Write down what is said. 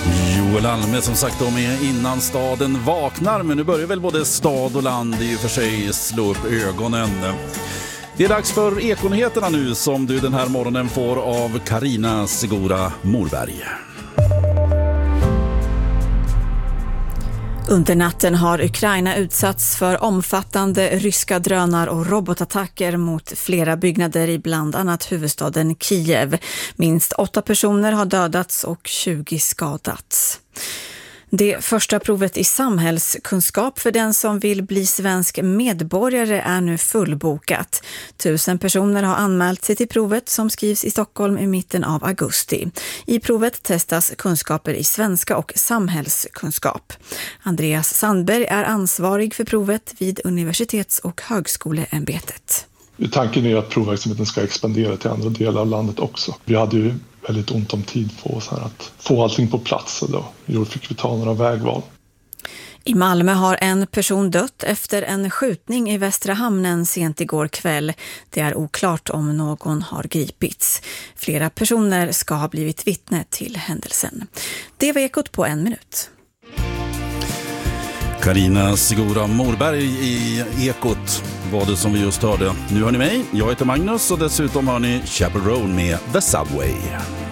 Joel Alme som sagt om är innan staden vaknar, men nu börjar väl både stad och land i och för sig slå upp ögonen. Det är dags för Ekonyheterna nu som du den här morgonen får av Carina Segura Morberg. Under natten har Ukraina utsatts för omfattande ryska drönar och robotattacker mot flera byggnader i bland annat huvudstaden Kiev. Minst 8 personer har dödats och 20 skadats. Det första provet i samhällskunskap för den som vill bli svensk medborgare är nu fullbokat. 1000 personer har anmält sig till provet som skrivs i Stockholm i mitten av augusti. I provet testas kunskaper i svenska och samhällskunskap. Andreas Sandberg är ansvarig för provet vid Universitets- och högskoleämbetet. Tanken är att provverksamheten ska expandera till andra delar av landet också. Vi hade ju väldigt ont om tid på oss här att få allting på plats, och då fick vi ta några vägval. I Malmö har en person dött efter en skjutning i Västra hamnen sent igår kväll. Det är oklart om någon har gripits. Flera personer ska ha blivit vittne till händelsen. Det var Ekot på 1 minut. Carina Segura Morberg i Ekot var det som vi just hörde. Nu hör ni mig, jag heter Magnus och dessutom hör ni Chaperone med The Subway.